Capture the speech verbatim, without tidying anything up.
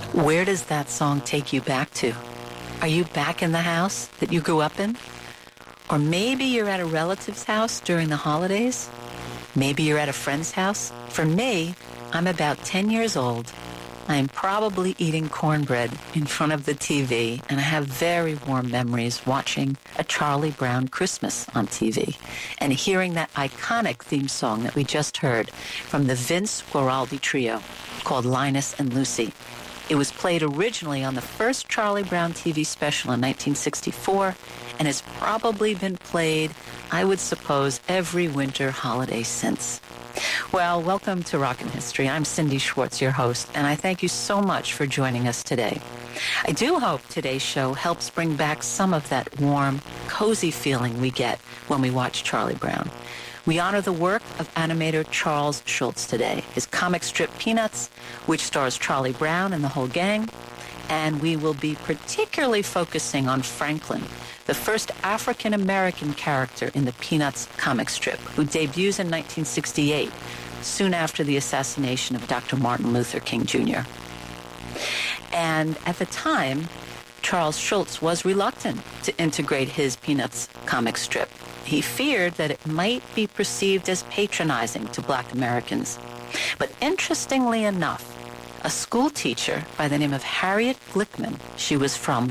Where does that song take you back to? Are you back in the house that you grew up in? Or maybe you're at a relative's house during the holidays? Maybe you're at a friend's house? For me, I'm about ten years old. I'm probably eating cornbread in front of the T V, and I have very warm memories watching a Charlie Brown Christmas on T V and hearing that iconic theme song that we just heard from the Vince Guaraldi Trio called Linus and Lucy. It was played originally on the first Charlie Brown T V special in nineteen sixty-four and has probably been played, I would suppose, every winter holiday since. Well, welcome to Rockin' History. I'm Cindy Schwartz, your host, and I thank you so much for joining us today. I do hope today's show helps bring back some of that warm, cozy feeling we get when we watch Charlie Brown. We honor the work of animator Charles Schulz today, his comic strip Peanuts, which stars Charlie Brown and the whole gang, and we will be particularly focusing on Franklin, the first African-American character in the Peanuts comic strip, who debuts in nineteen sixty-eight, soon after the assassination of Doctor Martin Luther King Junior And at the time, Charles Schulz was reluctant to integrate his Peanuts comic strip. He feared that it might be perceived as patronizing to Black Americans. But interestingly enough, a school teacher by the name of Harriet Glickman, she was from